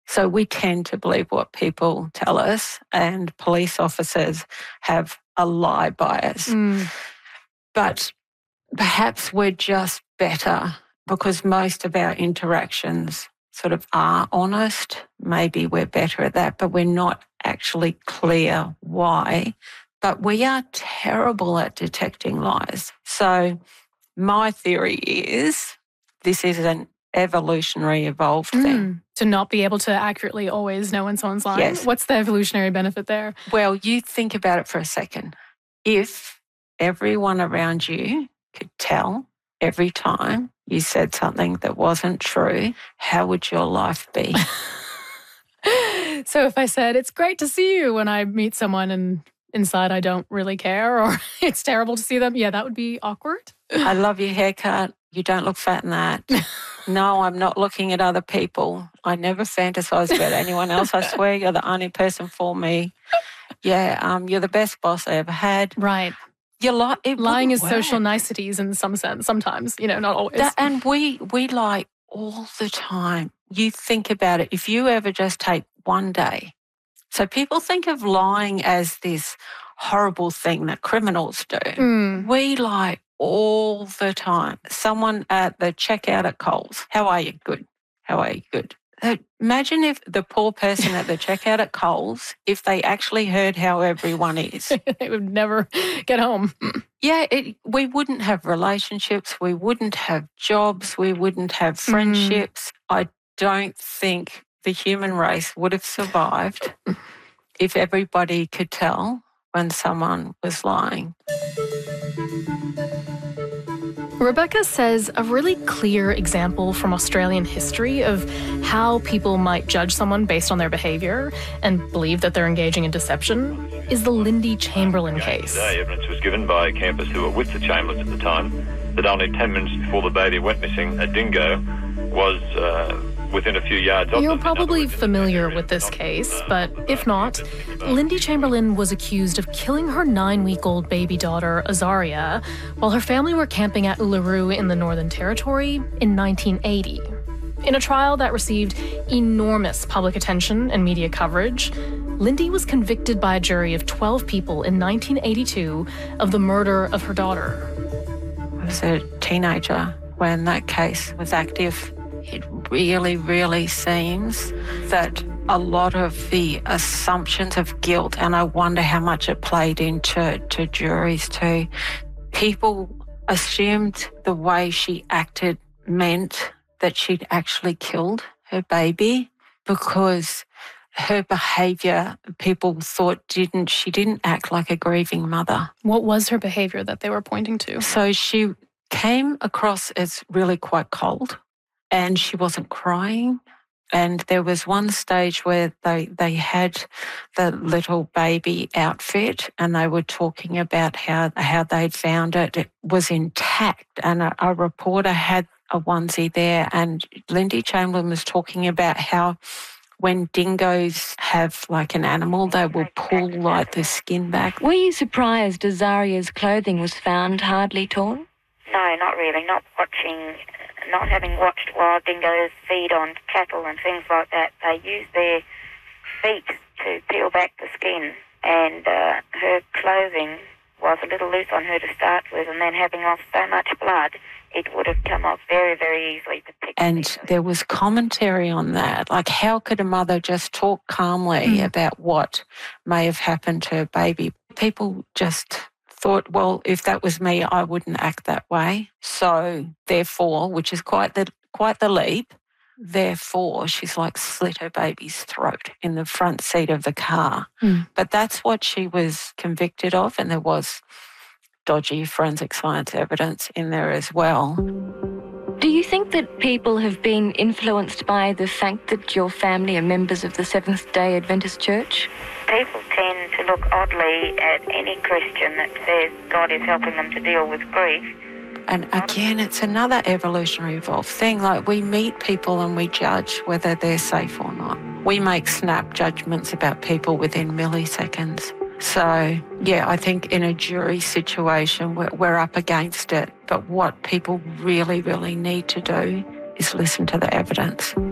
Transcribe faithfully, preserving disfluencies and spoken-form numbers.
So we tend to believe what people tell us, and police officers have a lie bias. Mm. But perhaps we're just better because most of our interactions sort of are honest. Maybe we're better at that, but we're not actually clear why. But we are terrible at detecting lies. So my theory is this is an evolutionary evolved mm. thing. To not be able to accurately always know when someone's lying? Yes. What's the evolutionary benefit there? Well, you think about it for a second. If everyone around you could tell every time you said something that wasn't true, how would your life be? So if I said, it's great to see you when I meet someone and inside I don't really care, or it's terrible to see them, yeah, that would be awkward. I love your haircut. You don't look fat in that. No, I'm not looking at other people. I never fantasize about anyone else. I swear you're the only person for me. Yeah, um, you're the best boss I ever had. Right. You're li- it Lying is work. social niceties in some sense, sometimes, you know, not always. That, and we, we lie all the time. You think about it. If you ever just take one day. So people think of lying as this horrible thing that criminals do. Mm. We lie all the time. Someone at the checkout at Coles, how are you? Good. How are you? Good. Imagine if the poor person at the checkout at Coles, if they actually heard how everyone is. They would never get home. Yeah, it, we wouldn't have relationships. We wouldn't have jobs. We wouldn't have friendships. Mm. I don't think the human race would have survived if everybody could tell when someone was lying. Rebecca says a really clear example from Australian history of how people might judge someone based on their behaviour and believe that they're engaging in deception is the Lindy Chamberlain case. Today, evidence was given by campers who were with the Chamberlains at the time that only ten minutes before the baby went missing, a dingo was uh, within a few yards of You're them. probably familiar with this case, but if not, Lindy Chamberlain was accused of killing her nine-week-old baby daughter, Azaria, while her family were camping at Uluru in the Northern Territory in nineteen eighty. In a trial that received enormous public attention and media coverage, Lindy was convicted by a jury of twelve people in nineteen eighty-two of the murder of her daughter. I was a teenager when that case was active. It really, really seems that a lot of the assumptions of guilt, and I wonder how much it played into to juries too, people assumed the way she acted meant that she'd actually killed her baby because her behaviour, people thought didn't, she didn't act like a grieving mother. What was her behaviour that they were pointing to? So she came across as really quite cold. And she wasn't crying. And there was one stage where they, they had the little baby outfit and they were talking about how, how they'd found it. It was intact. And a, a reporter had a onesie there. And Lindy Chamberlain was talking about how when dingoes have like an animal, they will pull like the skin back. Were you surprised Azaria's clothing was found hardly torn? No, not really. Not watching... Not having watched wild dingoes feed on cattle and things like that, they use their feet to peel back the skin, and uh, her clothing was a little loose on her to start with, and then having lost so much blood, it would have come off very, very easily. And there was commentary on that, like how could a mother just talk calmly mm. about what may have happened to her baby? People just thought, well, if that was me, I wouldn't act that way. So therefore, which is quite the quite the leap, therefore she's like slit her baby's throat in the front seat of the car. Mm. But that's what she was convicted of, and there was dodgy forensic science evidence in there as well. Do you think that people have been influenced by the fact that your family are members of the Seventh-day Adventist Church? People tend to look oddly at any Christian that says God is helping them to deal with grief. And again, it's another evolutionary evolved thing. Like we meet people and we judge whether they're safe or not. We make snap judgments about people within milliseconds. So, yeah, I think in a jury situation, we're, we're up against it. But what people really, really need to do is listen to the evidence.